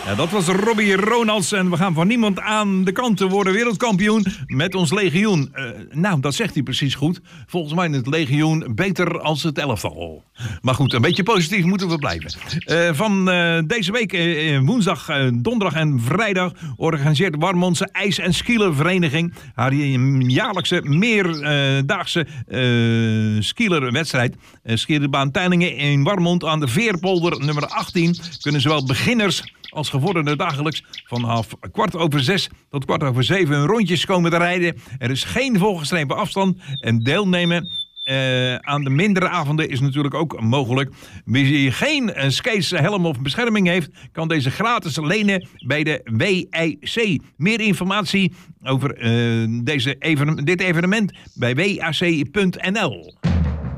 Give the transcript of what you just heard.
Ja, dat was Robbie Ronalds en we gaan van niemand aan de kant te worden wereldkampioen met ons legioen. Nou, dat zegt hij precies goed. Volgens mij is het legioen beter als het elftal. Maar goed, een beetje positief moeten we blijven. Van deze week, woensdag, donderdag en vrijdag, organiseert Warmondse IJs- en Skielervereniging haar jaarlijkse meerdaagse skielerwedstrijd. Skierbaan Teylingen in Warmond aan de Veerpolder nummer 18 kunnen zowel beginners als gevorderden dagelijks vanaf 6:15 tot 7:15 een rondjes komen te rijden. Er is geen volgeschreven afstand en deelnemen aan de mindere avonden is natuurlijk ook mogelijk. Wie geen skates, helm of bescherming heeft, kan deze gratis lenen bij de WIC. Meer informatie over dit evenement bij wac.nl.